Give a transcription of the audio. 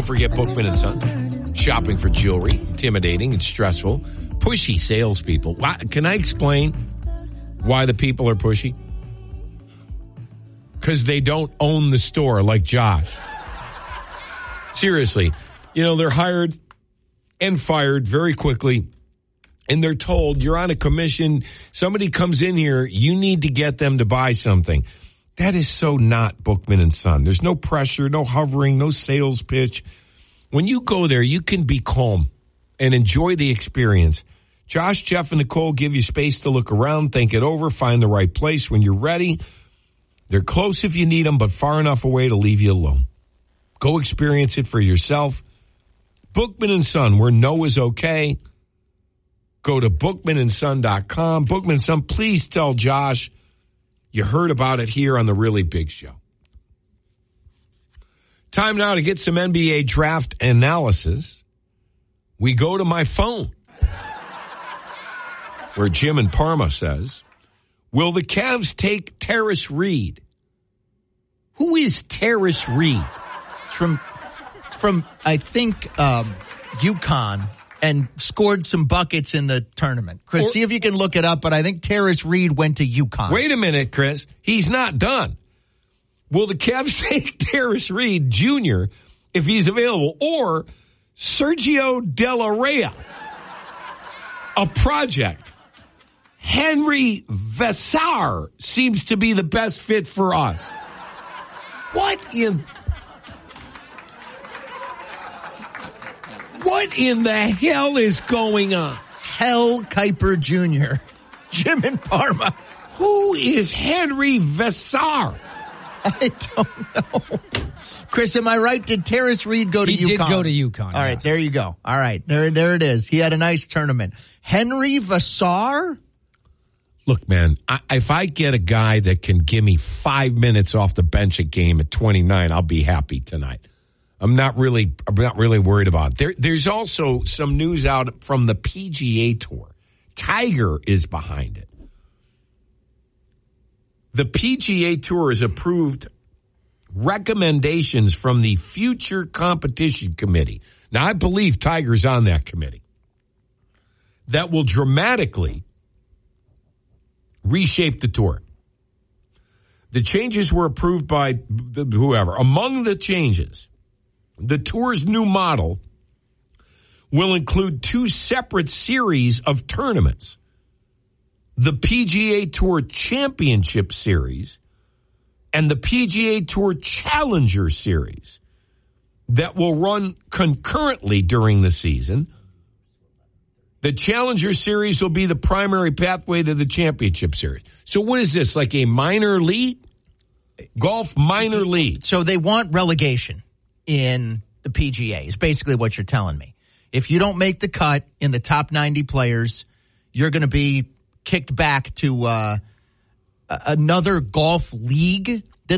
Don't forget Bookman & Son. Shopping for jewelry, intimidating and stressful. Pushy salespeople. Can I explain why the people are pushy? Because they don't own the store like Josh. Seriously. They're hired and fired very quickly. And they're told, you're on a commission. Somebody comes in here, you need to get them to buy something. That is so not Bookman & Son. There's no pressure, no hovering, no sales pitch. When you go there, you can be calm and enjoy the experience. Josh, Jeff, and Nicole give you space to look around, think it over, find the right place when you're ready. They're close if you need them, but far enough away to leave you alone. Go experience it for yourself. Bookman & Son, where no is okay. Go to bookmanandson.com. Bookman & Son, please tell Josh you heard about it here on the Really Big Show. Time now to get some NBA draft analysis. We go to my phone, where Jim in Parma says, will the Cavs take Terrace Reed? Who is Terrace Reed? It's from I think, UConn. And scored some buckets in the tournament. Chris, see if you can look it up, but I think Terrace Reed went to UConn. Wait a minute, Chris. He's not done. Will the Cavs take Terrace Reed Jr. if he's available, or Sergio De La Rey? A project. Henry Vassar seems to be the best fit for us. What in the hell is going on? Hell Kuiper Jr. Jim in Parma. Who is Henry Vassar? I don't know. Chris, am I right? Did Terrace Reed go to UConn? He did go to UConn. All right, there you go. All right, there it is. He had a nice tournament. Henry Vassar? Look, man, if I get a guy that can give me 5 minutes off the bench a game at 29, I'll be happy tonight. I'm not really worried about it. There's also some news out from the PGA Tour. Tiger is behind it. The PGA Tour has approved recommendations from the Future Competition Committee. Now, I believe Tiger's on that committee. That will dramatically reshape the tour. The changes were approved by whoever. Among the changes, the tour's new model will include 2 separate series of tournaments. The PGA Tour Championship Series and the PGA Tour Challenger Series that will run concurrently during the season. The Challenger Series will be the primary pathway to the Championship Series. So what is this, like a minor league? Golf minor league. So they want relegation in the PGA is basically what you're telling me. If you don't make the cut in the top 90 players, you're going to be kicked back to another golf league